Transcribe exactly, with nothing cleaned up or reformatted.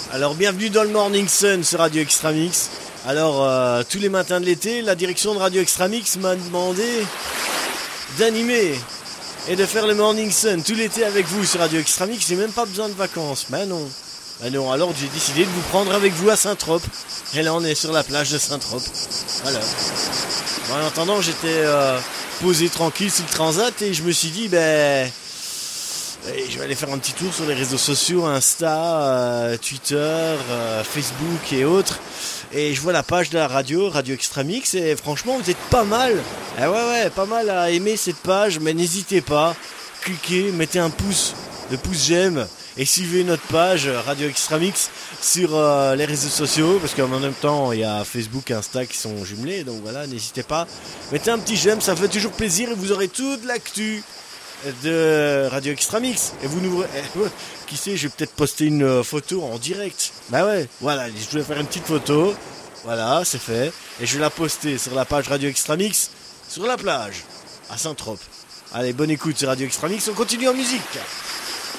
Alors bienvenue dans le Morning Sun sur Radio Extra Mix. Alors euh, tous les matins de l'été, la direction de Radio Extra Mix m'a demandé d'animer et de faire le Morning Sun tout l'été avec vous sur Radio Extra Mix. J'ai même pas besoin de vacances. Ben non. Ben non, alors j'ai décidé de vous prendre avec vous à Saint-Trope. Et là on est sur la plage de Saint-Trope. Voilà. Bon, en attendant j'étais euh, posé tranquille sur le transat et je me suis dit ben... Et je vais aller faire un petit tour sur les réseaux sociaux, Insta, euh, Twitter, euh, Facebook et autres. Et je vois la page de la radio, Radio Extra Mix, et franchement vous êtes pas mal. Eh ouais ouais, pas mal à aimer cette page, mais n'hésitez pas, cliquez, mettez un pouce, le pouce j'aime, et suivez notre page Radio Extra Mix sur euh, les réseaux sociaux, parce qu'en même temps il y a Facebook et Insta qui sont jumelés, donc voilà, n'hésitez pas. Mettez un petit j'aime, ça fait toujours plaisir, et vous aurez toute l'actu de Radio Extra Mix. Et vous nous... Qui sait, je vais peut-être poster une photo en direct. Bah ouais, voilà, je voulais faire une petite photo. Voilà, c'est fait. Et je vais la poster sur la page Radio Extra Mix, sur la plage, à Saint-Trope. Allez, bonne écoute sur Radio Extra Mix, on continue en musique.